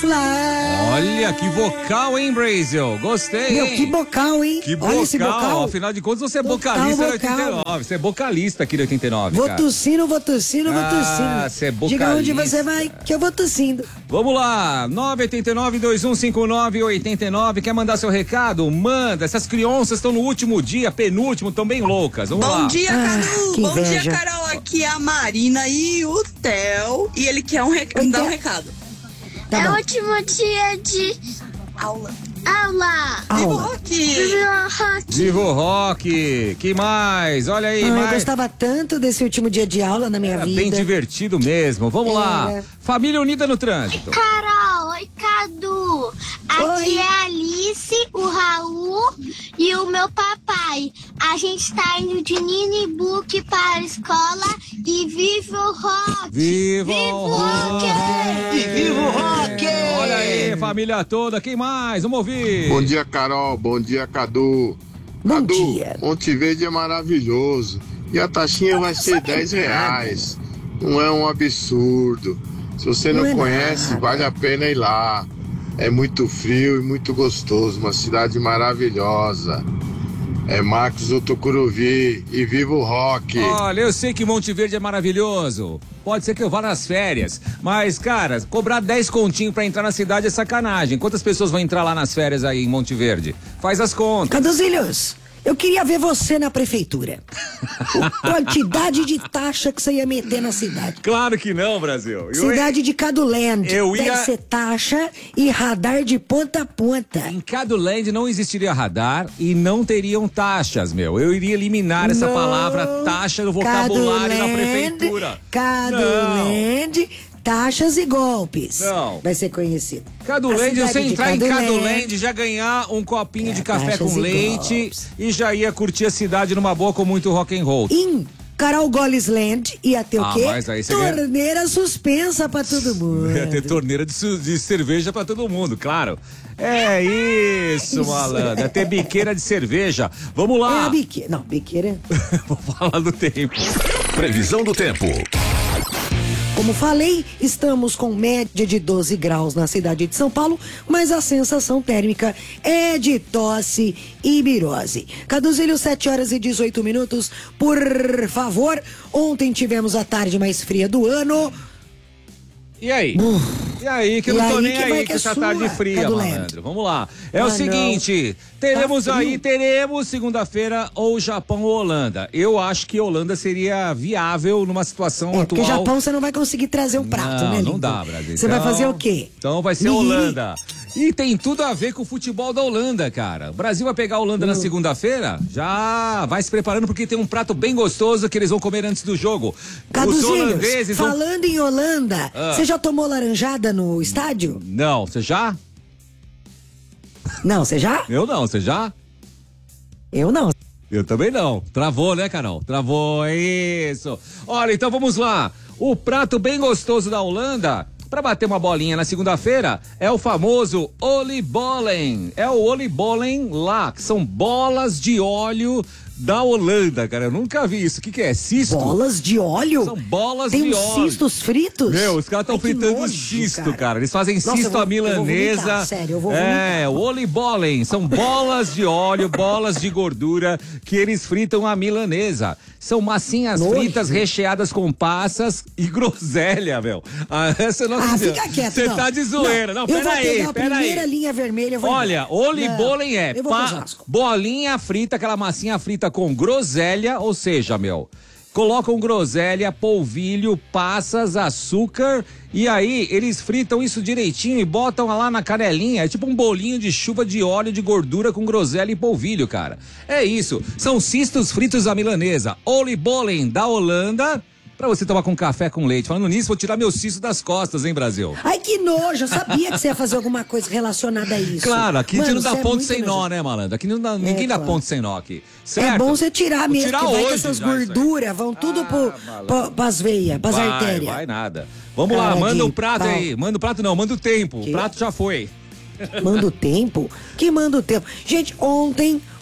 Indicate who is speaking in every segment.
Speaker 1: fly.
Speaker 2: Olha, que vocal, hein, Brasil? Gostei,
Speaker 1: Meu,
Speaker 2: hein?
Speaker 1: que vocal, hein?
Speaker 2: Que
Speaker 1: Olha esse vocal.
Speaker 2: Afinal de contas, você é vocalista
Speaker 1: vocal.
Speaker 2: da 89. Você é vocalista aqui da 89,
Speaker 1: Vou
Speaker 2: cara.
Speaker 1: tossindo, vou tossindo, vou tossindo.
Speaker 2: Você é
Speaker 1: Diga onde
Speaker 2: vocalista.
Speaker 1: você vai, que eu vou tossindo.
Speaker 2: Vamos lá, 989-2159-89. Quer mandar seu recado? Manda. Essas crianças estão no último dia, penúltimo, estão bem loucas. Vamos lá.
Speaker 3: Bom dia, Cadu.
Speaker 1: que
Speaker 3: Bom dia,
Speaker 1: inveja.
Speaker 3: Carol. Aqui é a Marina e o Theo. E ele quer dar um recado.
Speaker 1: Tá
Speaker 4: É o
Speaker 1: bom.
Speaker 4: último dia de
Speaker 3: Aula.
Speaker 4: aula.
Speaker 3: Viva o
Speaker 1: Aula.
Speaker 3: Rock.
Speaker 4: Rock.
Speaker 2: Viva o rock. Que mais? Olha aí,
Speaker 1: Eu
Speaker 2: mais.
Speaker 1: gostava tanto desse último dia de aula na minha
Speaker 2: Era
Speaker 1: vida.
Speaker 2: bem divertido mesmo. Vamos lá.
Speaker 1: Era.
Speaker 2: Família Unida no Trânsito.
Speaker 4: Carol, oi, Cadu. Aqui
Speaker 1: Oi.
Speaker 4: é a Alice, o Raul e o meu papai. A gente tá indo de Nini Book para a escola e viva o rock!
Speaker 2: Viva o rock.
Speaker 4: rock!
Speaker 1: E viva o rock!
Speaker 2: Olha aí, família toda. Quem mais? Vamos ouvir.
Speaker 5: Bom dia, Carol. Bom dia, Cadu.
Speaker 1: Bom
Speaker 5: Cadu,
Speaker 1: dia.
Speaker 5: Monte Verde é maravilhoso. E a taxinha vai ser R$10. Não é um absurdo. Se você não
Speaker 1: Não é
Speaker 5: conhece,
Speaker 1: nada.
Speaker 5: vale a pena ir lá. É muito frio e muito gostoso. Uma cidade maravilhosa. É Marcos do Tucuruvi. E viva o rock.
Speaker 2: Olha, eu sei que Monte Verde é maravilhoso. Pode ser que eu vá nas férias. Mas, cara, cobrar 10 continhos pra entrar na cidade é sacanagem. Quantas pessoas vão entrar lá nas férias aí em Monte Verde? Faz as contas.
Speaker 1: Caduzilhos, eu queria ver você na prefeitura. Quantidade de taxa que você ia meter na cidade.
Speaker 2: Claro que não, Brasil.
Speaker 1: Cidade de Caduland.
Speaker 2: eu ia-
Speaker 1: Deve ser taxa e radar de ponta a ponta.
Speaker 2: Em Caduland não existiria radar e não teriam taxas, meu. Eu iria eliminar essa
Speaker 1: Não.
Speaker 2: palavra taxa no vocabulário da prefeitura.
Speaker 1: Caduland, taxas e golpes.
Speaker 2: Não.
Speaker 1: Vai ser conhecido.
Speaker 2: Caduland,
Speaker 1: A
Speaker 2: se você
Speaker 1: cidade de
Speaker 2: entrar em
Speaker 1: Caduland.
Speaker 2: Caduland, já ganhar um copinho de café
Speaker 1: taxas
Speaker 2: com
Speaker 1: e
Speaker 2: leite
Speaker 1: golpes.
Speaker 2: e já ia curtir a cidade numa boa com muito rock and roll.
Speaker 1: Em Carol Golisland ia ter o
Speaker 2: Ah,
Speaker 1: quê?
Speaker 2: mas aí você ganha-
Speaker 1: Torneira suspensa pra todo mundo.
Speaker 2: Ia ter torneira de cerveja pra todo mundo, claro. É isso, malandro. Ia ter biqueira de cerveja. Vamos
Speaker 1: É
Speaker 2: lá.
Speaker 1: a biqueira. Não, biqueira.
Speaker 2: Vou falar do tempo.
Speaker 6: Previsão do tempo.
Speaker 1: Como falei, estamos com média de 12 graus na cidade de São Paulo, mas a sensação térmica é de tosse e birose. Caduzilho, 7h18. Por favor, ontem tivemos a tarde mais fria do ano.
Speaker 2: E aí? E aí, que eu
Speaker 1: E
Speaker 2: não tô
Speaker 1: aí,
Speaker 2: nem
Speaker 1: que vai
Speaker 2: aí
Speaker 1: que
Speaker 2: com
Speaker 1: é
Speaker 2: essa
Speaker 1: sua,
Speaker 2: tarde fria,
Speaker 1: Caduland.
Speaker 2: malandro. Vamos lá. É o
Speaker 1: Ah,
Speaker 2: seguinte, teremos
Speaker 1: Tá frio.
Speaker 2: teremos segunda-feira ou Japão ou Holanda. Eu acho que Holanda seria viável numa situação
Speaker 1: É, porque
Speaker 2: atual.
Speaker 1: Japão você não vai conseguir trazer um prato,
Speaker 2: Não,
Speaker 1: né,
Speaker 2: não
Speaker 1: lindo?
Speaker 2: dá, Brasil.
Speaker 1: Você vai
Speaker 2: Então-
Speaker 1: fazer o quê?
Speaker 2: Então vai ser
Speaker 1: Nigiri.
Speaker 2: Holanda. E tem tudo a ver com o futebol da Holanda, cara. O Brasil vai pegar a Holanda na segunda-feira, já vai se preparando porque tem um prato bem gostoso que eles vão comer antes do jogo. Os
Speaker 1: Caduzilhos,
Speaker 2: holandeses vão...
Speaker 1: falando em Holanda,
Speaker 2: Ah.
Speaker 1: você já tomou laranjada no estádio?
Speaker 2: Não, você já?
Speaker 1: Não, você já?
Speaker 2: Eu não, você já?
Speaker 1: Eu não.
Speaker 2: Eu também não. Travou, né, Carol? Travou, é isso. Olha, então vamos lá. O prato bem gostoso da Holanda, pra bater uma bolinha na segunda-feira, é o famoso oliebollen. É o oliebollen lá, que são bolas de óleo da Holanda, cara. Eu nunca vi isso. O que é? Cisto?
Speaker 1: Bolas de óleo?
Speaker 2: São bolas
Speaker 1: Tem
Speaker 2: de
Speaker 1: uns
Speaker 2: óleo.
Speaker 1: cistos fritos?
Speaker 2: Meu, os caras estão
Speaker 1: Ai, que
Speaker 2: fritando
Speaker 1: nojo,
Speaker 2: cisto, cara. Eles fazem
Speaker 1: Nossa,
Speaker 2: cisto
Speaker 1: eu
Speaker 2: à
Speaker 1: vou vomitar,
Speaker 2: milanesa.
Speaker 1: sério, eu vou
Speaker 2: É, o oliebollen. São bolas de óleo, bolas de gordura que eles fritam à milanesa. São massinhas
Speaker 1: Nojo.
Speaker 2: fritas recheadas com passas e groselha, meu. Ah, essa não
Speaker 1: Fica quieto.
Speaker 2: Você
Speaker 1: não.
Speaker 2: tá de zoeira. Não,
Speaker 1: eu vou
Speaker 2: peraí,
Speaker 1: pegar a primeira
Speaker 2: peraí.
Speaker 1: linha vermelha. eu vou
Speaker 2: Olha,
Speaker 1: embora.
Speaker 2: oliebollen
Speaker 1: Não,
Speaker 2: é
Speaker 1: eu vou pro Osasco.
Speaker 2: bolinha frita, aquela massinha frita com groselha, ou seja, meu, colocam groselha, polvilho, passas, açúcar e aí eles fritam isso direitinho e botam lá na canelinha, é tipo um bolinho de chuva de óleo de gordura com groselha e polvilho, cara. É isso, são cistos fritos à milanesa, oliebollen da Holanda, pra você tomar com café com leite. Falando nisso, vou tirar meu cisto das costas, hein, Brasil?
Speaker 1: Ai, que nojo. Eu sabia que você ia fazer alguma coisa relacionada a isso.
Speaker 2: Claro, aqui a gente
Speaker 1: Mano,
Speaker 2: não dá
Speaker 1: você é
Speaker 2: ponto
Speaker 1: muito
Speaker 2: sem nó,
Speaker 1: nojento.
Speaker 2: né, malandro? Aqui não dá, ninguém dá
Speaker 1: claro.
Speaker 2: ponto sem nó aqui. Certo?
Speaker 1: É bom você tirar
Speaker 2: Vou
Speaker 1: mesmo,
Speaker 2: tirar
Speaker 1: que vai que
Speaker 2: hoje
Speaker 1: essas
Speaker 2: já isso aí.
Speaker 1: gorduras vão tudo pras veias, pras artérias.
Speaker 2: Vai nada. Vamos lá,
Speaker 1: Cara
Speaker 2: manda
Speaker 1: de
Speaker 2: o prato
Speaker 1: pau.
Speaker 2: aí. Manda o prato não, manda o tempo. O
Speaker 1: Que?
Speaker 2: prato já foi.
Speaker 1: Manda o tempo? Que manda o tempo? Gente, ontem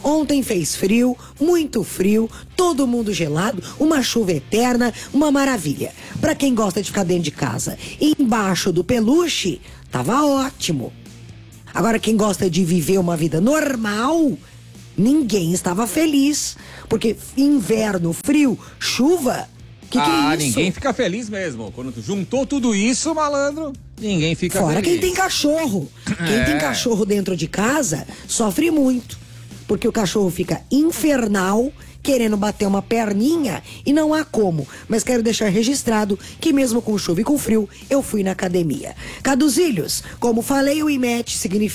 Speaker 1: Ontem fez frio, muito frio, todo mundo gelado, uma chuva eterna, uma maravilha. Pra quem gosta de ficar dentro de casa, embaixo do peluche, tava ótimo. Agora quem gosta de viver uma vida normal, ninguém estava feliz. Porque inverno, frio, chuva, que é isso?
Speaker 2: Ninguém fica feliz mesmo. Quando juntou tudo isso, malandro, ninguém fica feliz.
Speaker 1: Fora quem tem cachorro. Quem tem cachorro dentro de casa sofre muito. Porque o cachorro fica infernal, querendo bater uma perninha e não há como. Mas quero deixar registrado que mesmo com chuva e com frio, eu fui na academia. Caduzilhos, como falei, o IMET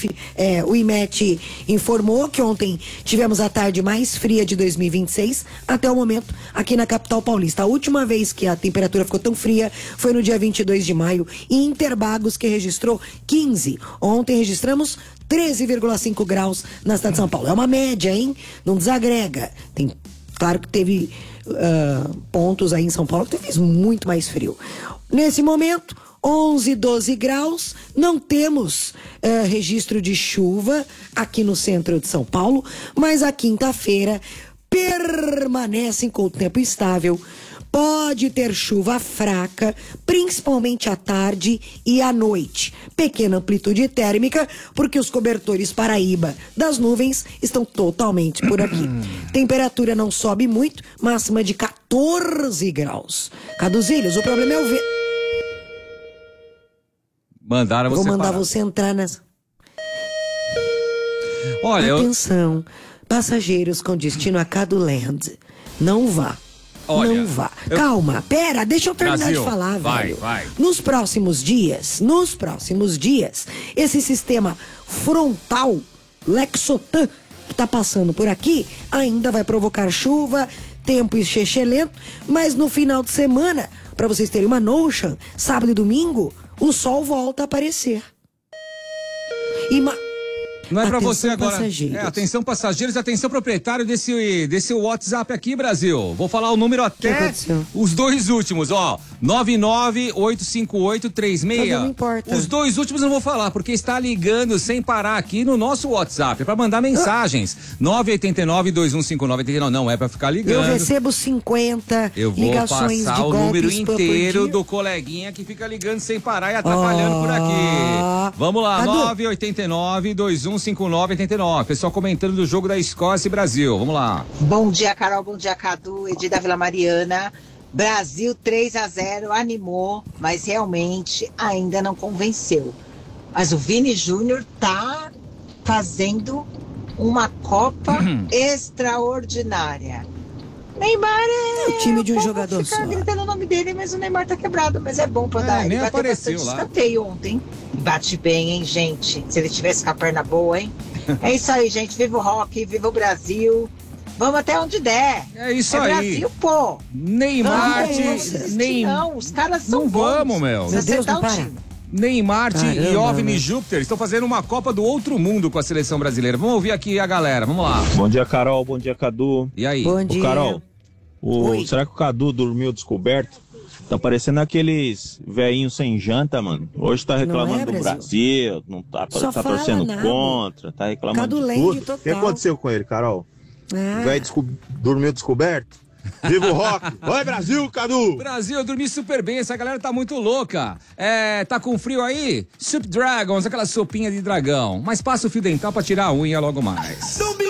Speaker 1: informou que ontem tivemos a tarde mais fria de 2026 até o momento aqui na capital paulista. A última vez que a temperatura ficou tão fria foi no dia 22 de maio em Interbagos, que registrou 15. Ontem registramos 13,5 graus na cidade de São Paulo. É uma média, hein? Não desagrega. Claro que teve pontos aí em São Paulo que fez muito mais frio. Nesse momento, 11, 12 graus. Não temos registro de chuva aqui no centro de São Paulo, mas a quinta-feira permanecem com o tempo estável. Pode ter chuva fraca, principalmente à tarde e à noite. Pequena amplitude térmica, porque os cobertores Paraíba das nuvens estão totalmente por aqui. Temperatura não sobe muito, máxima de 14 graus. Caduzilhos, o problema é o vento.
Speaker 2: Mandaram você
Speaker 1: Vou mandar
Speaker 2: parar.
Speaker 1: você entrar nessa.
Speaker 2: Olha,
Speaker 1: Atenção, passageiros com destino a Caduland. Não vá.
Speaker 2: Olha,
Speaker 1: não vá. Calma, pera, deixa eu terminar
Speaker 2: Brasil,
Speaker 1: de falar,
Speaker 2: vai,
Speaker 1: velho.
Speaker 2: vai.
Speaker 1: Nos próximos dias, esse sistema frontal Lexotan que tá passando por aqui ainda vai provocar chuva, tempo excelente, mas no final de semana, pra vocês terem uma notion, sábado e domingo, o sol volta a aparecer.
Speaker 2: Não é pra
Speaker 1: Atenção,
Speaker 2: você agora.
Speaker 1: passageiros.
Speaker 2: Atenção passageiros, atenção proprietário desse WhatsApp aqui, Brasil. Vou falar o número até
Speaker 1: aconteceu?
Speaker 2: os dois últimos, ó. 9985836.
Speaker 1: Não importa.
Speaker 2: Os dois últimos eu não vou falar, porque está ligando sem parar aqui no nosso WhatsApp. É pra mandar mensagens. 989-215989. Não é pra ficar ligando.
Speaker 1: Eu recebo 50
Speaker 2: Eu vou
Speaker 1: ligações
Speaker 2: passar
Speaker 1: de
Speaker 2: o
Speaker 1: golpes
Speaker 2: número
Speaker 1: por
Speaker 2: inteiro
Speaker 1: dia.
Speaker 2: do coleguinha que fica ligando sem parar e atrapalhando por aqui. Vamos lá,
Speaker 1: Cadu.
Speaker 2: 989-215989. Pessoal comentando do jogo da Escócia e Brasil. Vamos lá.
Speaker 7: Bom dia, Carol. Bom dia, Cadu. Edi da Vila Mariana. Brasil 3-0, animou, mas realmente ainda não convenceu. Mas o Vini Júnior tá fazendo uma Copa extraordinária. Neymar
Speaker 1: É o time de um jogador
Speaker 7: ficar
Speaker 1: só.
Speaker 7: gritando o nome dele, mas o Neymar tá quebrado, mas é bom pra dar.
Speaker 2: nem
Speaker 7: Ele bateu
Speaker 2: apareceu
Speaker 7: bastante
Speaker 2: lá.
Speaker 7: escanteio ontem. Bate bem, hein, gente? Se ele tivesse com a perna boa, hein? É isso aí, gente. Viva o rock, viva o Brasil. Vamos até onde der.
Speaker 2: É isso aí.
Speaker 7: Brasil, pô.
Speaker 2: Neymar,
Speaker 7: Não, os caras são
Speaker 2: Não
Speaker 7: bons.
Speaker 2: vamos, meu.
Speaker 1: Meu Deus,
Speaker 7: Acertar
Speaker 1: não
Speaker 7: o
Speaker 1: para.
Speaker 7: time.
Speaker 2: Neymar e
Speaker 1: Caramba,
Speaker 2: OVNI
Speaker 1: né?
Speaker 2: Júpiter estão fazendo uma Copa do outro mundo com a seleção brasileira. Vamos ouvir aqui a galera, vamos lá.
Speaker 8: Bom dia, Carol. Bom dia, Cadu.
Speaker 2: E aí?
Speaker 1: Bom dia.
Speaker 8: Carol,
Speaker 1: Oi.
Speaker 8: será que o Cadu dormiu descoberto? Tá parecendo aqueles velhinhos sem janta, mano. Hoje tá reclamando
Speaker 1: Não é,
Speaker 8: do
Speaker 1: Brasil?
Speaker 8: Brasil, não tá,
Speaker 1: Só
Speaker 8: tá
Speaker 1: fala
Speaker 8: torcendo
Speaker 1: nada.
Speaker 8: contra, tá reclamando de
Speaker 1: Cadulende
Speaker 8: tudo.
Speaker 1: total.
Speaker 5: O que aconteceu com ele, Carol?
Speaker 1: Ah.
Speaker 5: O velho dormiu descoberto? Viva o rock! Vai, Brasil, Cadu!
Speaker 2: Brasil, eu dormi super bem, essa galera tá muito louca. Tá com frio aí? Soup Dragons, aquela sopinha de dragão. Mas passa o fio dental pra tirar a unha logo mais.